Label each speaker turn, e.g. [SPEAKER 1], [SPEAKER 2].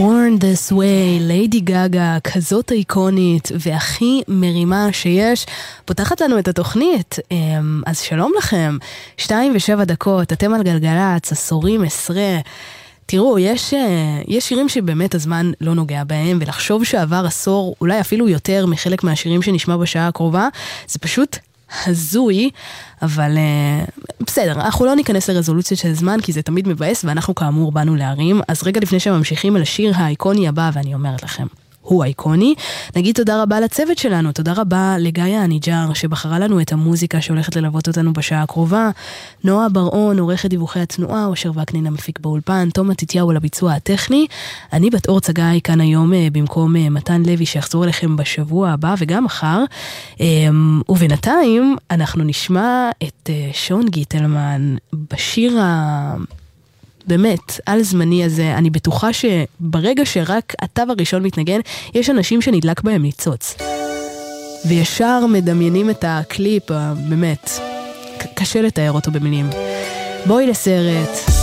[SPEAKER 1] Born This Way, ליידי גגה, כזאת איקונית והכי מרימה שיש, פותחת לנו את התוכנית. אז שלום לכם, 2:07, אתם על גלגלץ, עשורים עשרה. תראו, יש שירים שבאמת הזמן לא נוגע בהם, ולחשוב שעבר עשור, אולי אפילו יותר מחלק מהשירים שנשמע בשעה הקרובה, זה פשוט הזוי, אבל בסדר, אנחנו לא ניכנס לרזולוציות של זמן, כי זה תמיד מבאס, ואנחנו כאמור באנו להרים. אז רגע לפני שממשיכים על השיר האיקוני הבא, ואני אומרת לכם, הוא איקוני, נגיד תודה רבה לצוות שלנו, תודה רבה לגאיה הניג'ר, שבחרה לנו את המוזיקה שהולכת ללוות אותנו בשעה הקרובה, נועה ברעון, עורכת דיווחי התנועה, אושר וקנין המפיק באולפן, תום מתתיהו לביצוע הטכני, אני בת אור צגאי כאן היום במקום מתן לוי שיחזור אליכם בשבוע הבא וגם מחר, ובינתיים אנחנו נשמע את שון גיטלמן בשיר באמת, על זמני הזה. אני בטוחה שברגע שרק התו הראשון מתנגן, יש אנשים שנדלק בהם ניצוץ. וישר מדמיינים את הקליפ, באמת, קשה לתאר אותו במילים. בואי לסרט.